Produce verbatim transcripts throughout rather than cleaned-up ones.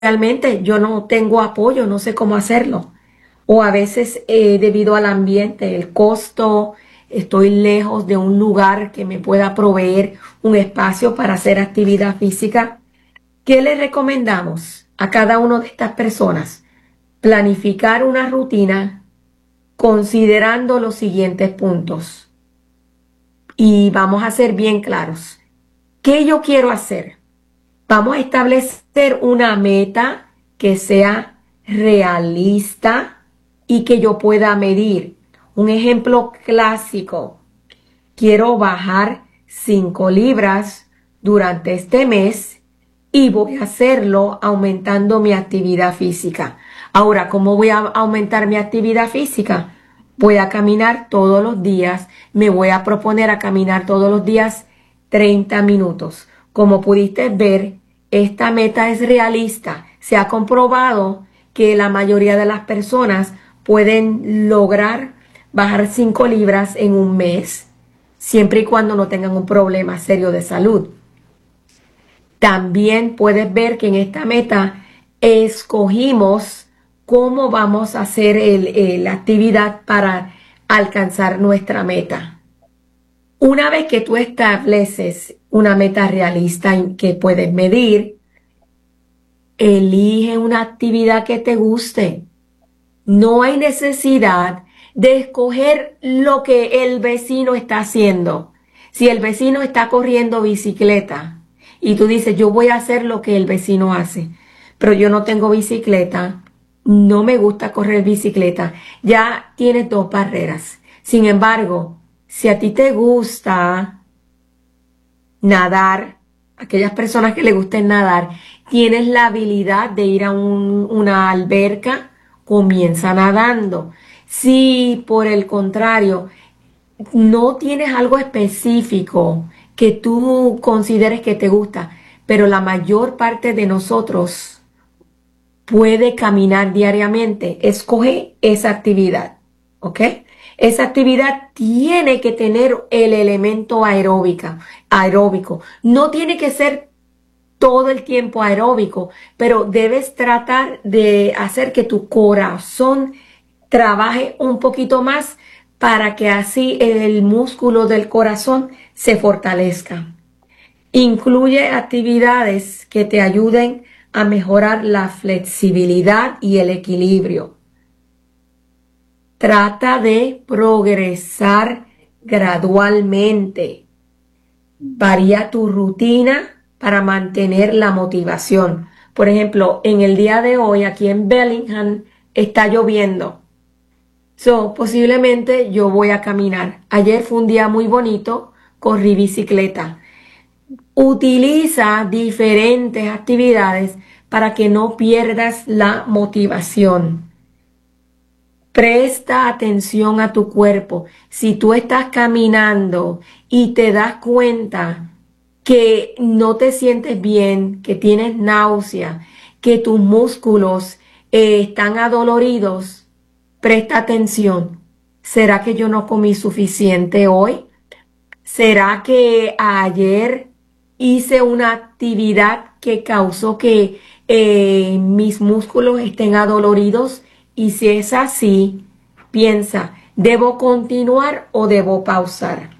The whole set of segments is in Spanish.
realmente yo no tengo apoyo, no sé cómo hacerlo. O a veces eh, debido al ambiente, el costo, estoy lejos de un lugar que me pueda proveer un espacio para hacer actividad física. ¿Qué le recomendamos a cada una de estas personas? Planificar una rutina considerando los siguientes puntos. Y vamos a ser bien claros. ¿Qué yo quiero hacer? Vamos a establecer una meta que sea realista y que yo pueda medir. Un ejemplo clásico. Quiero bajar cinco libras durante este mes y voy a hacerlo aumentando mi actividad física. Ahora, ¿cómo voy a aumentar mi actividad física? Voy a caminar todos los días. Me voy a proponer a caminar todos los días treinta minutos. Como pudiste ver, esta meta es realista. Se ha comprobado que la mayoría de las personas pueden lograr bajar cinco libras en un mes, siempre y cuando no tengan un problema serio de salud. También puedes ver que en esta meta escogimos cómo vamos a hacer el, el, la actividad para alcanzar nuestra meta. Una vez que tú estableces una meta realista que puedes medir, elige una actividad que te guste. No hay necesidad de escoger lo que el vecino está haciendo. Si el vecino está corriendo bicicleta y tú dices, yo voy a hacer lo que el vecino hace, pero yo no tengo bicicleta, no me gusta correr bicicleta, ya tienes dos barreras. Sin embargo, si a ti te gusta nadar, aquellas personas que les gusten nadar, tienes la habilidad de ir a un, una alberca, comienza nadando. Si por el contrario no tienes algo específico que tú consideres que te gusta, pero la mayor parte de nosotros puede caminar diariamente, escoge esa actividad, ¿ok? Esa actividad tiene que tener el elemento aeróbica, aeróbico. No tiene que ser todo el tiempo aeróbico, pero debes tratar de hacer que tu corazón trabaje un poquito más para que así el músculo del corazón se fortalezca. Incluye actividades que te ayuden a mejorar la flexibilidad y el equilibrio. Trata de progresar gradualmente. Varía tu rutina para mantener la motivación. Por ejemplo, en el día de hoy aquí en Bellingham está lloviendo. So, posiblemente yo voy a caminar. Ayer fue un día muy bonito, corrí bicicleta. Utiliza diferentes actividades para que no pierdas la motivación. Presta atención a tu cuerpo. Si tú estás caminando y te das cuenta que no te sientes bien, que tienes náusea, que tus músculos eh, están adoloridos, presta atención. ¿Será que yo no comí suficiente hoy? ¿Será que ayer hice una actividad que causó que eh, mis músculos estén adoloridos? Y si es así, piensa, ¿debo continuar o debo pausar?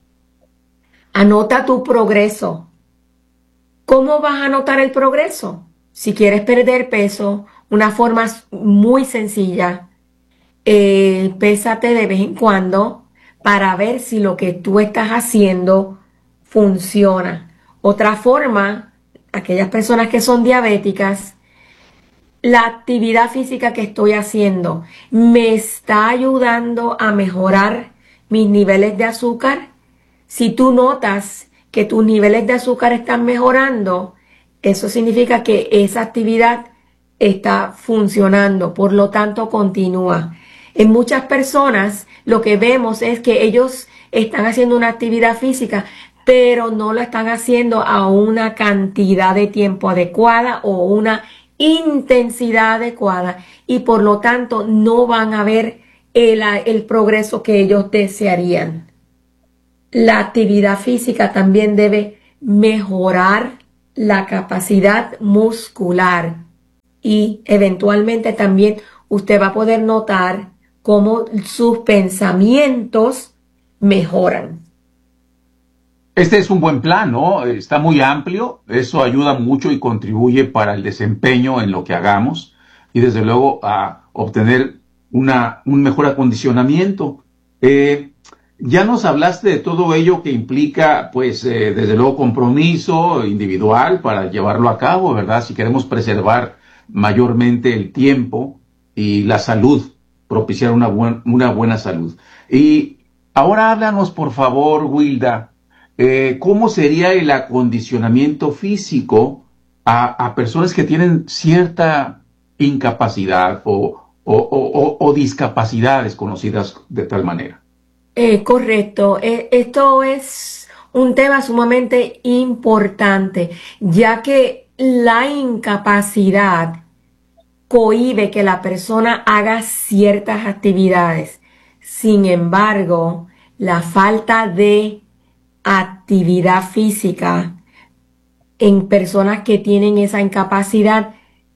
Anota tu progreso. ¿Cómo vas a anotar el progreso? Si quieres perder peso, una forma muy sencilla, eh, pésate de vez en cuando para ver si lo que tú estás haciendo funciona. Otra forma, aquellas personas que son diabéticas, la actividad física que estoy haciendo me está ayudando a mejorar mis niveles de azúcar. Si tú notas que tus niveles de azúcar están mejorando, eso significa que esa actividad está funcionando, por lo tanto continúa. En muchas personas lo que vemos es que ellos están haciendo una actividad física, pero no lo están haciendo a una cantidad de tiempo adecuada o una intensidad adecuada y por lo tanto no van a ver el, el progreso que ellos desearían. La actividad física también debe mejorar la capacidad muscular. y eventualmente también usted va a poder notar cómo sus pensamientos mejoran. Este es un buen plan, ¿no? Está muy amplio, eso ayuda mucho y contribuye para el desempeño en lo que hagamos y desde luego a obtener una, un mejor acondicionamiento. Eh, ya nos hablaste de todo ello que implica, pues, eh, desde luego compromiso individual para llevarlo a cabo, ¿verdad? Si queremos preservar mayormente el tiempo y la salud, propiciar una, buen, una buena salud. Y ahora háblanos, por favor, Wilda. Eh, ¿Cómo sería el acondicionamiento físico a, a personas que tienen cierta incapacidad o, o, o, o discapacidades conocidas de tal manera? Eh, correcto. Eh, esto es un tema sumamente importante, ya que la incapacidad cohíbe que la persona haga ciertas actividades. Sin embargo, la falta de actividad física en personas que tienen esa incapacidad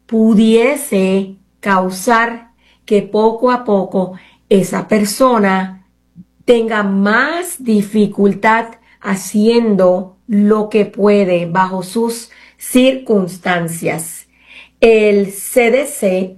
pudiese causar que poco a poco esa persona tenga más dificultad haciendo lo que puede bajo sus circunstancias. El C D C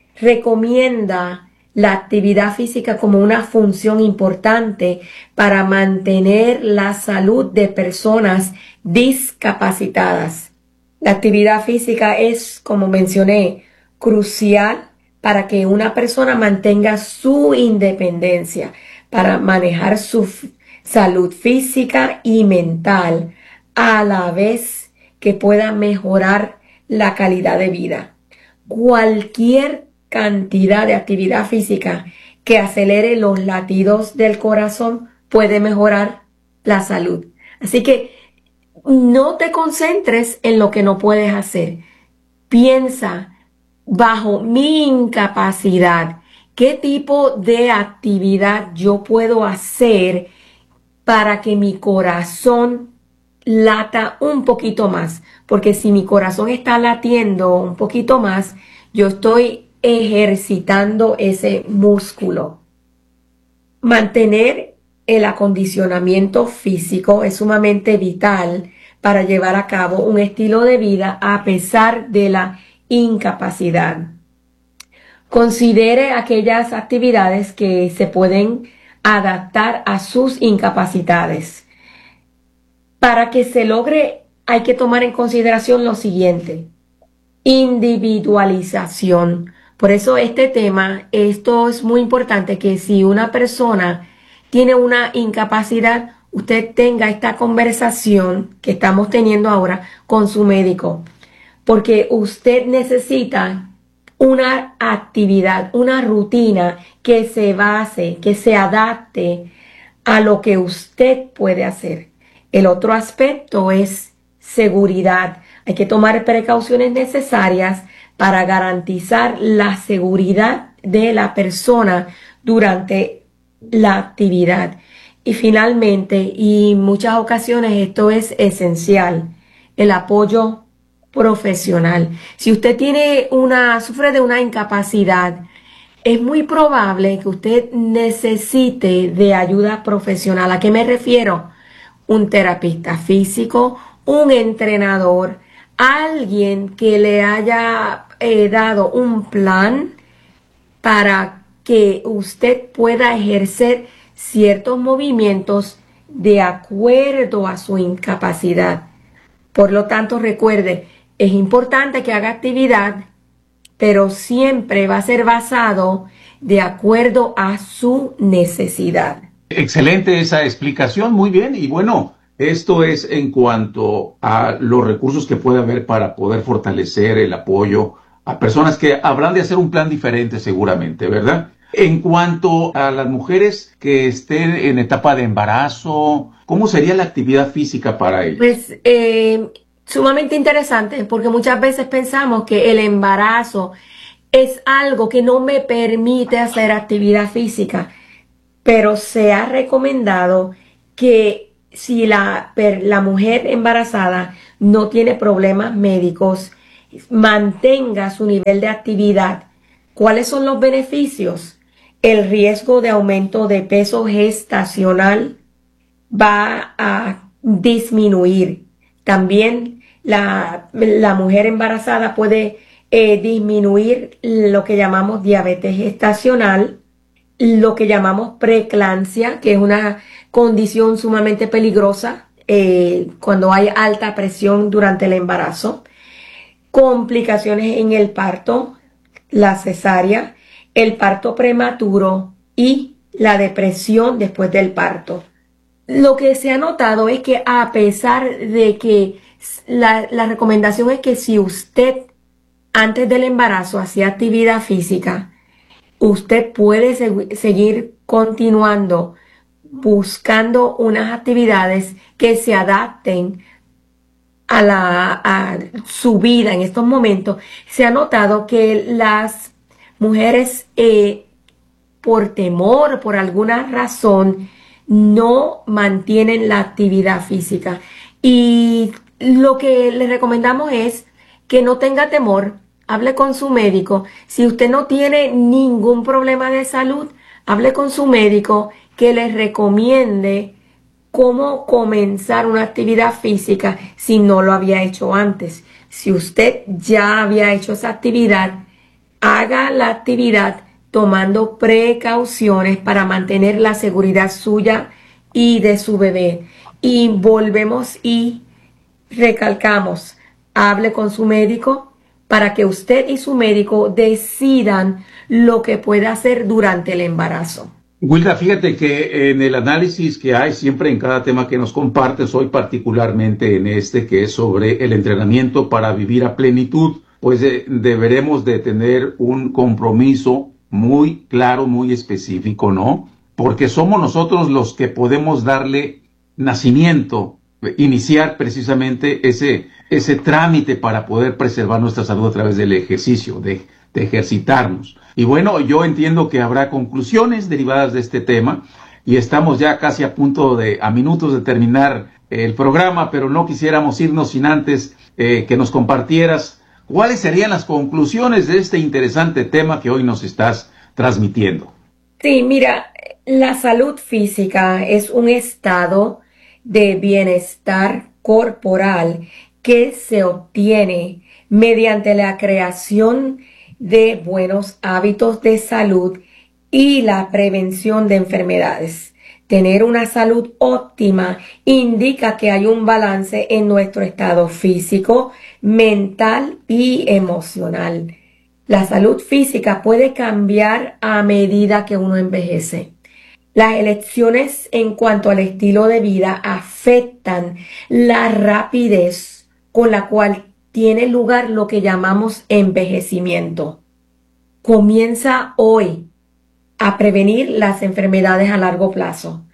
recomienda la actividad física como una función importante para mantener la salud de personas discapacitadas. La actividad física es, como mencioné, crucial para que una persona mantenga su independencia, para manejar su salud física y mental, a la vez que pueda mejorar la calidad de vida. Cualquier cantidad de actividad física que acelere los latidos del corazón puede mejorar la salud. Así que no te concentres en lo que no puedes hacer. Piensa, bajo mi incapacidad, ¿qué tipo de actividad yo puedo hacer para que mi corazón lata un poquito más? Porque si mi corazón está latiendo un poquito más, yo estoy ejercitando ese músculo. Mantener el acondicionamiento físico es sumamente vital para llevar a cabo un estilo de vida a pesar de la incapacidad. Considere aquellas actividades que se pueden adaptar a sus incapacidades. Para que se logre, hay que tomar en consideración lo siguiente: individualización. Por eso este tema, esto es muy importante, que si una persona tiene una incapacidad, usted tenga esta conversación que estamos teniendo ahora con su médico, porque usted necesita una actividad, una rutina que se base, que se adapte a lo que usted puede hacer. El otro aspecto es seguridad. Hay que tomar precauciones necesarias para garantizar la seguridad de la persona durante la actividad. Y finalmente, y en muchas ocasiones esto es esencial, el apoyo profesional. Si usted tiene una, sufre de una incapacidad, es muy probable que usted necesite de ayuda profesional. ¿A qué me refiero? Un terapista físico, un entrenador, alguien que le haya eh, dado un plan para que usted pueda ejercer ciertos movimientos de acuerdo a su incapacidad. Por lo tanto, recuerde, es importante que haga actividad, pero siempre va a ser basado de acuerdo a su necesidad. Excelente esa explicación, muy bien. Y bueno, esto es en cuanto a los recursos que puede haber para poder fortalecer el apoyo a personas que habrán de hacer un plan diferente seguramente, ¿verdad? En cuanto a las mujeres que estén en etapa de embarazo, ¿cómo sería la actividad física para ellas? Pues eh, sumamente interesante, porque muchas veces pensamos que el embarazo es algo que no me permite hacer actividad física, pero se ha recomendado que si la, la mujer embarazada no tiene problemas médicos, mantenga su nivel de actividad. ¿Cuáles son los beneficios? El riesgo de aumento de peso gestacional va a disminuir. También la, la mujer embarazada puede eh, disminuir lo que llamamos diabetes gestacional, lo que llamamos preeclampsia, que es una condición sumamente peligrosa eh, cuando hay alta presión durante el embarazo, complicaciones en el parto, la cesárea, el parto prematuro y la depresión después del parto. Lo que se ha notado es que a pesar de que la, la recomendación es que si usted antes del embarazo hacía actividad física, usted puede seg- seguir continuando buscando unas actividades que se adapten a, la, a su vida en estos momentos. Se ha notado que las mujeres, eh, por temor, por alguna razón, no mantienen la actividad física. Y lo que les recomendamos es que no tenga temor, hable con su médico. Si usted no tiene ningún problema de salud, hable con su médico que les recomiende cómo comenzar una actividad física si no lo había hecho antes. Si usted ya había hecho esa actividad, haga la actividad tomando precauciones para mantener la seguridad suya y de su bebé. Y volvemos y recalcamos, hable con su médico para que usted y su médico decidan lo que puede hacer durante el embarazo. Wilda, fíjate que en el análisis que hay siempre en cada tema que nos compartes, hoy particularmente en este que es sobre el entrenamiento para vivir a plenitud, pues eh, deberemos de tener un compromiso muy claro, muy específico, ¿no? Porque somos nosotros los que podemos darle nacimiento, iniciar precisamente ese, ese trámite para poder preservar nuestra salud a través del ejercicio, de, de ejercitarnos. Y bueno, yo entiendo que habrá conclusiones derivadas de este tema y estamos ya casi a punto de, a minutos de terminar el programa, pero no quisiéramos irnos sin antes eh, que nos compartieras cuáles serían las conclusiones de este interesante tema que hoy nos estás transmitiendo. Sí, mira, la salud física es un estado de bienestar corporal que se obtiene mediante la creación de buenos hábitos de salud y la prevención de enfermedades. Tener una salud óptima indica que hay un balance en nuestro estado físico, mental y emocional. La salud física puede cambiar a medida que uno envejece. Las elecciones en cuanto al estilo de vida afectan la rapidez con la cual tiene lugar lo que llamamos envejecimiento. Comienza hoy a prevenir las enfermedades a largo plazo.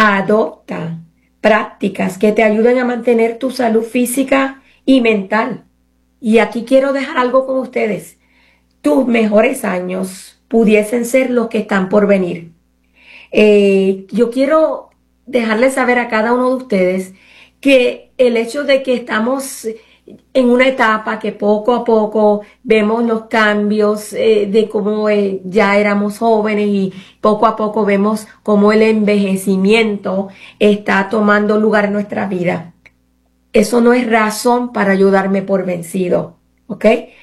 Adopta prácticas que te ayuden a mantener tu salud física y mental. Y aquí quiero dejar algo con ustedes. Tus mejores años pudiesen ser los que están por venir. Eh, yo quiero dejarles saber a cada uno de ustedes que el hecho de que estamos en una etapa que poco a poco vemos los cambios eh, de cómo eh, ya éramos jóvenes y poco a poco vemos cómo el envejecimiento está tomando lugar en nuestra vida. Eso no es razón para yo darme por vencido, ¿ok?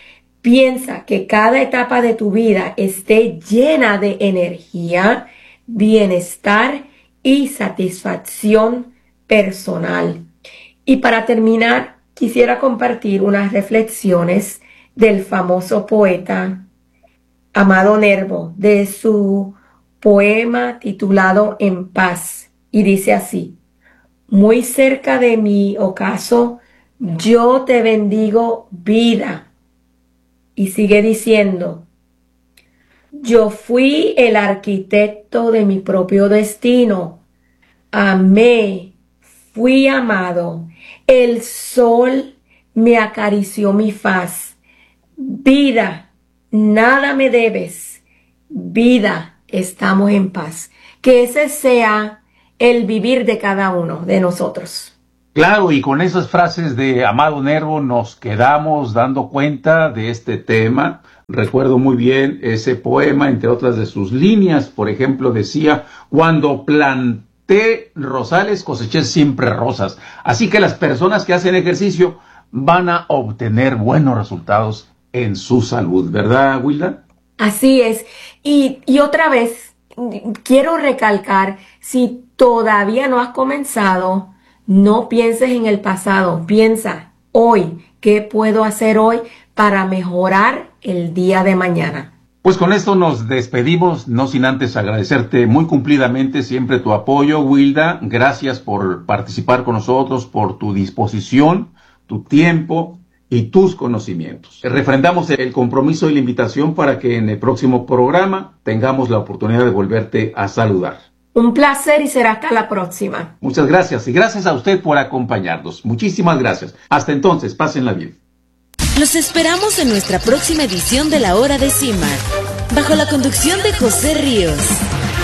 Piensa que cada etapa de tu vida esté llena de energía, bienestar y satisfacción personal. Y para terminar, quisiera compartir unas reflexiones del famoso poeta Amado Nervo, de su poema titulado En paz, y dice así: muy cerca de mi ocaso, yo te bendigo vida. Y sigue diciendo: yo fui el arquitecto de mi propio destino. Amé, fui amado. El sol me acarició mi faz. Vida, nada me debes. Vida, estamos en paz. Que ese sea el vivir de cada uno de nosotros. Claro, y con esas frases de Amado Nervo nos quedamos dando cuenta de este tema. Recuerdo muy bien ese poema, entre otras de sus líneas. Por ejemplo, decía: cuando planté rosales, coseché siempre rosas. Así que las personas que hacen ejercicio van a obtener buenos resultados en su salud, ¿verdad, Wilda? Así es. Y, y otra vez, quiero recalcar, si todavía no has comenzado, no pienses en el pasado, piensa hoy, ¿qué puedo hacer hoy para mejorar el día de mañana? Pues con esto nos despedimos, no sin antes agradecerte muy cumplidamente siempre tu apoyo, Wilda. Gracias por participar con nosotros, por tu disposición, tu tiempo y tus conocimientos. Refrendamos el compromiso y la invitación para que en el próximo programa tengamos la oportunidad de volverte a saludar. Un placer y será hasta la próxima. Muchas gracias y gracias a usted por acompañarnos. Muchísimas gracias. Hasta entonces, pásenla bien. Los esperamos en nuestra próxima edición de La Hora de Cima, bajo la conducción de José Ríos.